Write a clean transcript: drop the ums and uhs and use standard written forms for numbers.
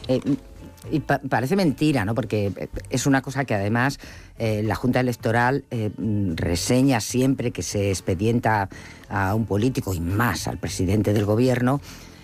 Eh, y parece mentira, ¿no? Porque es una cosa que además la Junta Electoral reseña siempre que se expedienta a un político y más al presidente del gobierno.